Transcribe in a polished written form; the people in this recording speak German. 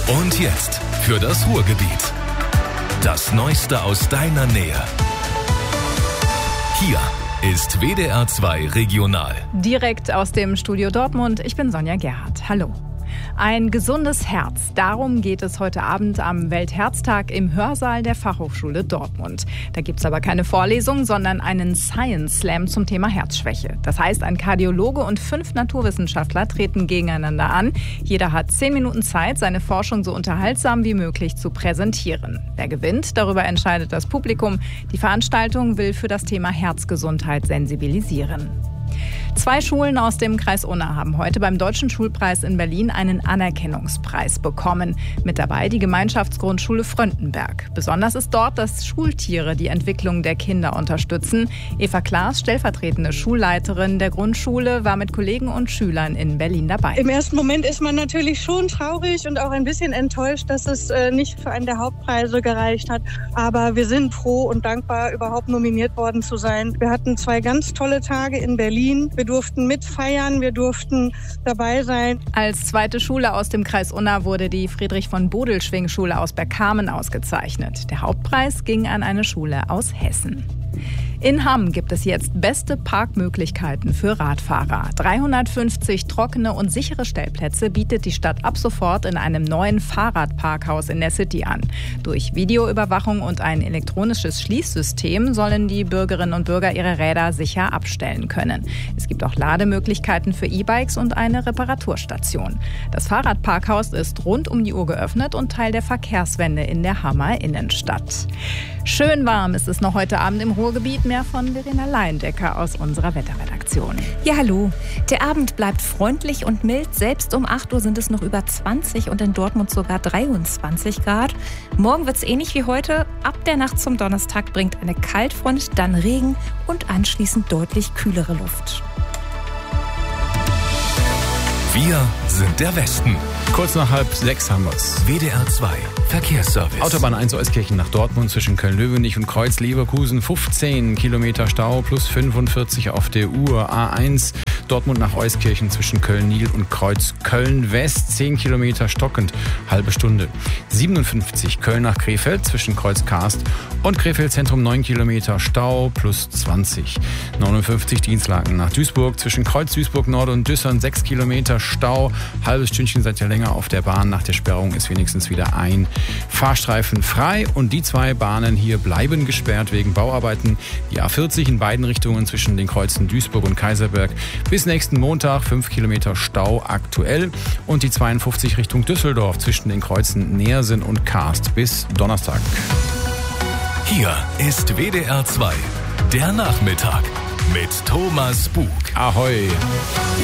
Und jetzt für das Ruhrgebiet. Das Neueste aus deiner Nähe. Hier ist WDR 2 Regional. Direkt aus dem Studio Dortmund. Ich bin Sonja Gerhardt. Hallo. Ein gesundes Herz. Darum geht es heute Abend am Weltherztag im Hörsaal der Fachhochschule Dortmund. Da gibt es aber keine Vorlesung, sondern einen Science Slam zum Thema Herzschwäche. Das heißt, ein Kardiologe und 5 Naturwissenschaftler treten gegeneinander an. Jeder hat 10 Minuten Zeit, seine Forschung so unterhaltsam wie möglich zu präsentieren. Wer gewinnt, darüber entscheidet das Publikum. Die Veranstaltung will für das Thema Herzgesundheit sensibilisieren. 2 Schulen aus dem Kreis Unna haben heute beim Deutschen Schulpreis in Berlin einen Anerkennungspreis bekommen. Mit dabei die Gemeinschaftsgrundschule Fröndenberg. Besonders ist dort, dass Schultiere die Entwicklung der Kinder unterstützen. Eva Klaas, stellvertretende Schulleiterin der Grundschule, war mit Kollegen und Schülern in Berlin dabei. Im ersten Moment ist man natürlich schon traurig und auch ein bisschen enttäuscht, dass es nicht für einen der Hauptpreise gereicht hat. Aber wir sind froh und dankbar, überhaupt nominiert worden zu sein. Wir hatten 2 ganz tolle Tage in Berlin. Wir durften mitfeiern, wir durften dabei sein. Als zweite Schule aus dem Kreis Unna wurde die Friedrich-von-Bodelschwingh-Schule aus Bergkamen ausgezeichnet. Der Hauptpreis ging an eine Schule aus Hessen. In Hamm gibt es jetzt beste Parkmöglichkeiten für Radfahrer. 350 trockene und sichere Stellplätze bietet die Stadt ab sofort in einem neuen Fahrradparkhaus in der City an. Durch Videoüberwachung und ein elektronisches Schließsystem sollen die Bürgerinnen und Bürger ihre Räder sicher abstellen können. Es gibt auch Lademöglichkeiten für E-Bikes und eine Reparaturstation. Das Fahrradparkhaus ist rund um die Uhr geöffnet und Teil der Verkehrswende in der Hammer Innenstadt. Schön warm ist es noch heute Abend im Ruhrgebiet. Mehr von Verena Leindecker aus unserer Wetterredaktion. Ja, hallo. Der Abend bleibt freundlich und mild. Selbst um 8 Uhr sind es noch über 20 und in Dortmund sogar 23 Grad. Morgen wird es ähnlich wie heute. Ab der Nacht zum Donnerstag bringt eine Kaltfront, dann Regen und anschließend deutlich kühlere Luft. Wir sind der Westen. Kurz nach 5:30 haben wir's. WDR 2 Verkehrsservice. Autobahn 1 Euskirchen nach Dortmund zwischen Köln-Löwenich und Kreuz-Leverkusen. 15 Kilometer Stau plus 45 auf der Uhr. A1 Dortmund nach Euskirchen zwischen Köln-Nil und Kreuz Köln-West. 10 Kilometer stockend, halbe Stunde. 57 Köln nach Krefeld zwischen Kreuz Karst und Krefeld Zentrum 9 Kilometer Stau plus 20. 59 Dienstlaken nach Duisburg zwischen Kreuz Duisburg Nord und Düssern 6 Kilometer Stau. Halbes Stündchen seid ihr länger auf der Bahn. Nach der Sperrung ist wenigstens wieder ein Fahrstreifen frei. Und die 2 Bahnen hier bleiben gesperrt wegen Bauarbeiten. Die A40 in beiden Richtungen zwischen den Kreuzen Duisburg und Kaiserberg. Bis nächsten Montag 5 Kilometer Stau aktuell. Und die 52 Richtung Düsseldorf zwischen den Kreuzen Neersen und Karst bis Donnerstag. Hier ist WDR 2, der Nachmittag mit Thomas Bug. Ahoi!